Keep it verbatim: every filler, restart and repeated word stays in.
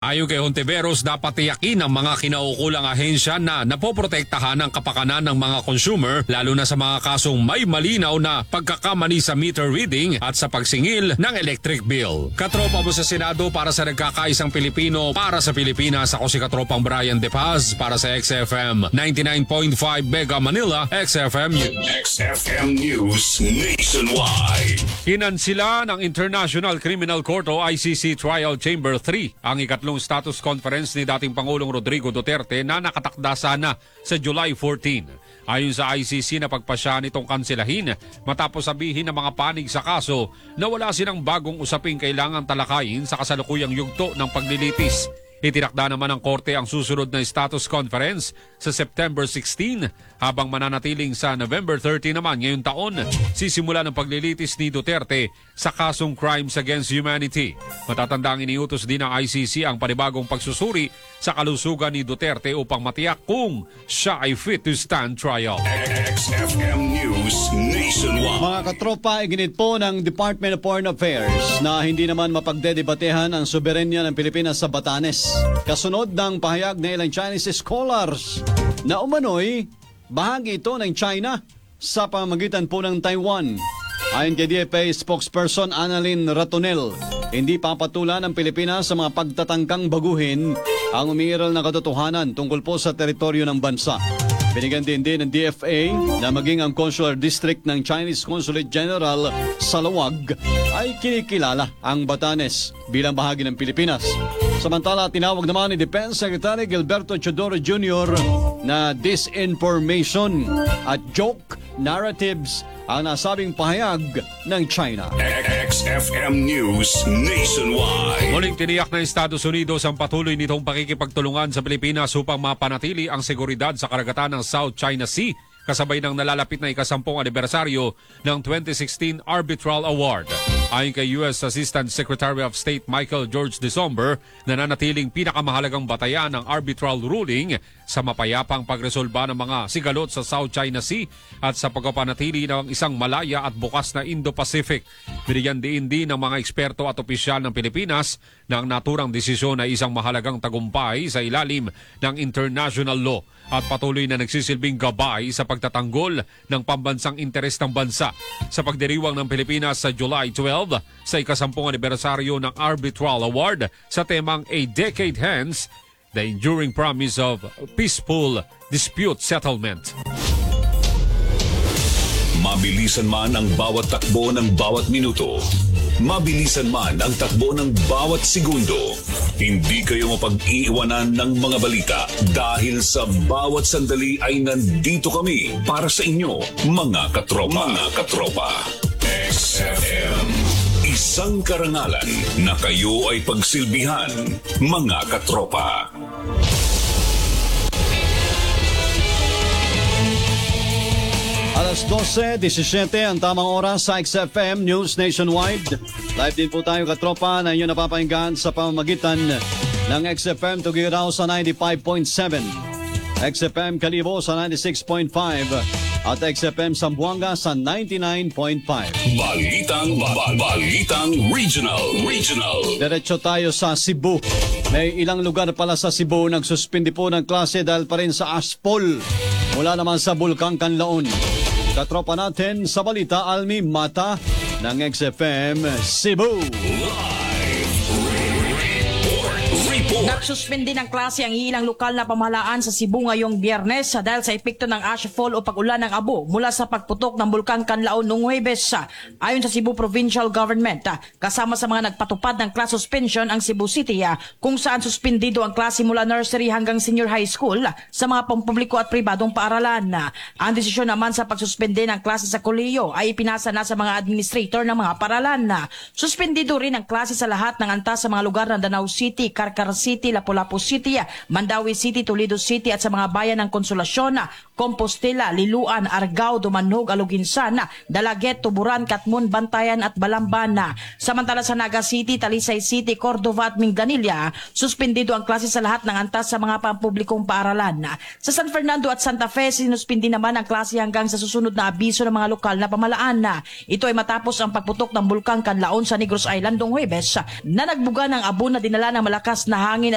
Ayon kay Hontiveros, dapat tiyakin ng mga kinaukulang ahensya na napoprotektahan ang kapakanan ng mga consumer lalo na sa mga kasong may malinaw na pagkakamali sa meter reading at sa pagsingil ng electric bill. Katropa mo sa Senado para sa nagkakaisang Pilipino para sa Pilipinas, ako si Katropang Brian De Paz para sa X F M ninety-nine point five Mega Manila, X F M News. X F M News Nationwide. Kinansila ng International Criminal Court o I C C Trial Chamber three ang ikatlong status conference ni dating Pangulong Rodrigo Duterte na nakatakda sana sa July fourteen. Ayon sa I C C, napagpasya nitong kanselahin matapos sabihin ng mga panig sa kaso na wala silang bagong usaping kailangang talakayin sa kasalukuyang yugto ng paglilitis. Itinakda naman ng korte ang susunod na status conference sa September sixteen habang mananatiling sa November thirty naman ngayong taon sisimula ng paglilitis ni Duterte sa kasong crimes against humanity. Matatandang iniutos din ng I C C ang panibagong pagsusuri sa kalusugan ni Duterte upang matiyak kung siya ay fit to stand trial. X F M News Nationwide. Mga katropa, iginit po ng Department of Foreign Affairs na hindi naman mapagdedebatehan ang soberenya ng Pilipinas sa Batanes. Kasunod ng pahayag ng ilang Chinese scholars na umano'y bahagi ito ng China sa pamamagitan po ng Taiwan. Ayon kay D F A spokesperson Annalyn Ratonel, hindi papatulan ng Pilipinas sa mga pagtatangkang baguhin ang umiiral na katotohanan tungkol po sa teritoryo ng bansa. Binigyan din din ng D F A na maging ang consular district ng Chinese Consulate General sa Lawag ay kinikilala ang Batanes bilang bahagi ng Pilipinas. Samantala, tinawag naman ni Defense Secretary Gilberto Chodoro Junior na disinformation at joke narratives ang nasabing pahayag ng China. X F M News Nationwide. Muling tiniyak ng Estados Unidos ang patuloy nitong pakikipagtulungan sa Pilipinas upang mapanatili ang seguridad sa karagatan ng South China Sea kasabay ng nalalapit na ikasampung anibersaryo ng twenty sixteen Arbitral Award. Ayon kay U S Assistant Secretary of State Michael George Desomber, nananatiling pinakamahalagang batayan ng arbitral ruling sa mapayapang pagresolba ng mga sigalot sa South China Sea at sa pagpapanatili ng isang malaya at bukas na Indo-Pacific. Binigyan din din ng mga eksperto at opisyal ng Pilipinas na ang naturang desisyon ay isang mahalagang tagumpay sa ilalim ng international law at patuloy na nagsisilbing gabay sa pagtatanggol ng pambansang interes ng bansa. Sa pagdiriwang ng Pilipinas sa July twelve sa ikasampung anibersaryo ng Arbitral Award sa temang A Decade Hence, The Enduring Promise of Peaceful Dispute Settlement. Mabilisan man ang bawat takbo ng bawat minuto, mabilisan man ang takbo ng bawat segundo, hindi kayo mapag-iiwanan ng mga balita dahil sa bawat sandali ay nandito kami para sa inyo, mga katropa. Mga katropa. X F M. Isang karangalan na kayo ay pagsilbihan, mga katropa. Alas dose disisiete ang tamang oras sa X F M News Nationwide. Live din po tayo katropa na inyo napapahinggan sa pamamagitan ng X F M Tugigaraw sa ninety-five point seven, X F M Kalibo sa ninety-six point five at X F M Zamboanga sa ninety-nine point five. Balitang, ba- balitang regional, regional. Diretso tayo sa Cebu. May ilang lugar pala sa Cebu nagsuspindi po ng klase dahil pa rin sa asphalt mula naman sa Bulkang Kanlaon. Katropa natin sa balita, Almi Mata ng X F M Cebu. Nagsuspindi ng klase ang ilang lokal na pamahalaan sa Cebu ngayong Biyernes dahil sa epekto ng ashfall o pag-ulan ng abo mula sa pagputok ng Bulkang Kanlaon noong Huwebes. Ayon sa Cebu Provincial Government, kasama sa mga nagpatupad ng class suspension ang Cebu City kung saan suspendido ang klase mula nursery hanggang senior high school sa mga pampubliko at pribadong paaralan. Ang desisyon naman sa pagsuspende ng klase sa kolehiyo ay ipinasa na sa mga administrator ng mga paaralan. Suspendido rin ang klase sa lahat ng antas sa mga lugar ng Danau City, Carcar City, Lapu-Lapu City, Mandawi City, Toledo City at sa mga bayan ng Konsolasyon, Compostela, Liluan, Argao, Dumanog, Aluginsan, Dalaget, Tuburan, Katmon, Bantayan at Balamban. Samantala sa Naga City, Talisay City, Cordova at Mindanilla, suspendido ang klase sa lahat ng antas sa mga pampublikong paaralan. Sa San Fernando at Santa Fe, sinuspindi naman ang klase hanggang sa susunod na abiso ng mga lokal na pamahalaan. Ito ay matapos ang pagputok ng Bulkang Kanlaon sa Negros Island noong Huwebes na nagbuga ng abo na dinala ng malakas na hangin